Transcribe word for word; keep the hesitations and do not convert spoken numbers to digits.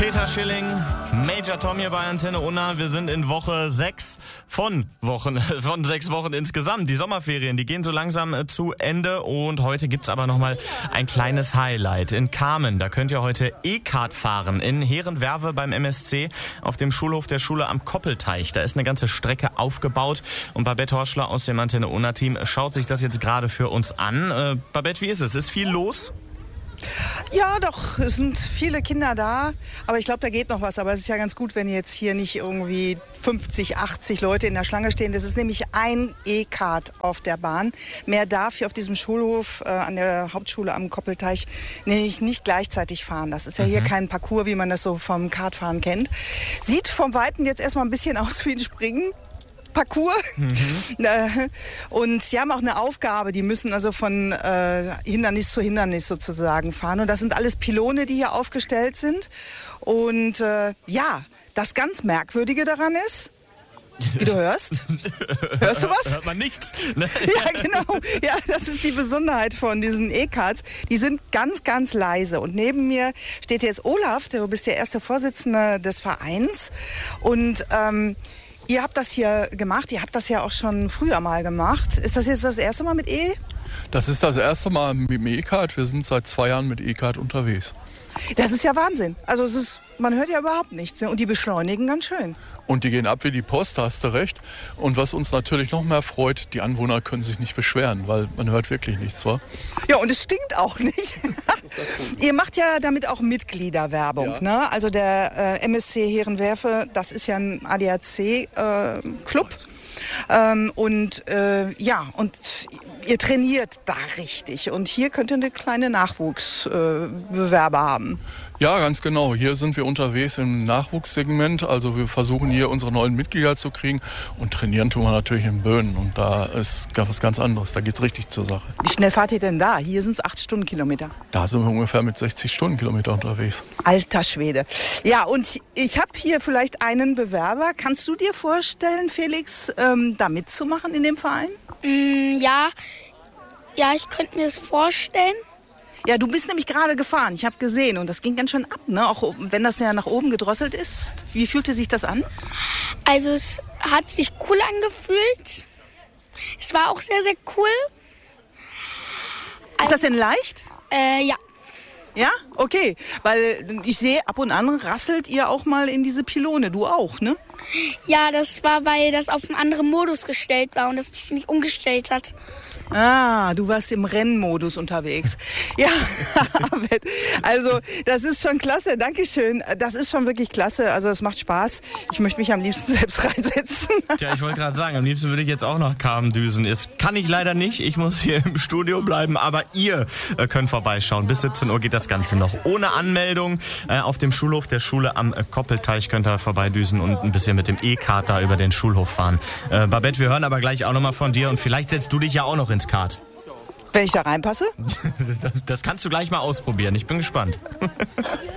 Peter Schilling, Major Tom hier bei Antenne Unna. Wir sind in Woche sechs von Wochen, von sechs Wochen insgesamt. Die Sommerferien, die gehen so langsam äh, zu Ende und heute gibt's aber nochmal ein kleines Highlight. In Kamen, da könnt ihr heute E-Kart fahren. In Herrenwerve beim M S C auf dem Schulhof der Schule am Koppelteich. Da ist eine ganze Strecke aufgebaut und Babette Horschler aus dem Antenne Unna Team schaut sich das jetzt gerade für uns an. Äh, Babette, wie ist es? Ist viel los? Ja, doch, es sind viele Kinder da, aber ich glaube, da geht noch was. Aber es ist ja ganz gut, wenn jetzt hier nicht irgendwie fünfzig, achtzig Leute in der Schlange stehen. Das ist nämlich ein E-Kart auf der Bahn. Mehr darf hier auf diesem Schulhof äh, an der Hauptschule am Koppelteich nämlich nicht gleichzeitig fahren. Das ist ja hier mhm. kein Parcours, wie man das so vom Kartfahren kennt. Sieht vom Weiten jetzt erstmal ein bisschen aus wie ein Springen. Parcours. Mhm. Und sie haben auch eine Aufgabe, die müssen also von äh, Hindernis zu Hindernis sozusagen fahren. Und das sind alles Pylone, die hier aufgestellt sind. Und äh, ja, das ganz Merkwürdige daran ist, wie du hörst. Hörst du was? Hört man nichts. Ja, genau. Ja, das ist die Besonderheit von diesen E-Karts. Die sind ganz, ganz leise. Und neben mir steht jetzt Olaf, du bist der erste Vorsitzende des Vereins. Und ähm, ihr habt das hier gemacht, ihr habt das ja auch schon früher mal gemacht. Ist das jetzt das erste Mal mit E? Das ist das erste Mal mit dem E-Kart. Wir sind seit zwei Jahren mit E-Kart unterwegs. Das ist ja Wahnsinn. Also es ist, man hört ja überhaupt nichts. Und die beschleunigen ganz schön. Und die gehen ab wie die Post, da hast du recht. Und was uns natürlich noch mehr freut, die Anwohner können sich nicht beschweren, weil man hört wirklich nichts, wa? Ja, und es stinkt auch nicht. Ihr macht ja damit auch Mitgliederwerbung, ja. Ne? Also der äh, M S C Herrenwerve, das ist ja ein A D A C-Club. Äh, ähm, und äh, ja, und ihr trainiert da richtig. Und hier könnt ihr eine kleine Nachwuchsbewerber äh, haben. Ja, ganz genau. Hier sind wir unterwegs im Nachwuchssegment. Also wir versuchen hier unsere neuen Mitglieder zu kriegen. Und trainieren tun wir natürlich in Böhnen. Und da ist was ganz anderes. Da geht's richtig zur Sache. Wie schnell fahrt ihr denn da? Hier sind es acht Stundenkilometer. Da sind wir ungefähr mit sechzig Stundenkilometer unterwegs. Alter Schwede. Ja, und ich habe hier vielleicht einen Bewerber. Kannst du dir vorstellen, Felix, ähm, da mitzumachen in dem Verein? Mm, ja. Ja, ich könnte mir das vorstellen. Ja, du bist nämlich gerade gefahren, ich habe gesehen und das ging ganz schön ab, ne? Auch wenn das ja nach oben gedrosselt ist. Wie fühlte sich das an? Also es hat sich cool angefühlt. Es war auch sehr, sehr cool. Ist das denn leicht? Äh, ja. Ja? Okay, weil ich sehe, ab und an rasselt ihr auch mal in diese Pylone, du auch, ne? Ja, das war, weil das auf einen anderen Modus gestellt war und das sich nicht umgestellt hat. Ah, du warst im Rennmodus unterwegs. Ja, also das ist schon klasse, Dankeschön. Das ist schon wirklich klasse, also es macht Spaß. Ich möchte mich am liebsten selbst reinsetzen. Tja, ich wollte gerade sagen, am liebsten würde ich jetzt auch nach Kamen düsen. Jetzt kann ich leider nicht, ich muss hier im Studio bleiben, aber ihr äh, könnt vorbeischauen. Bis siebzehn Uhr geht das Ganze noch. Ohne Anmeldung äh, auf dem Schulhof der Schule am äh, Koppelteich könnt ihr vorbeidüsen und ein bisschen mit dem E-Kart da über den Schulhof fahren. Äh, Babette, wir hören aber gleich auch nochmal von dir und vielleicht setzt du dich ja auch noch ins Kart. Wenn ich da reinpasse? Das kannst du gleich mal ausprobieren. Ich bin gespannt.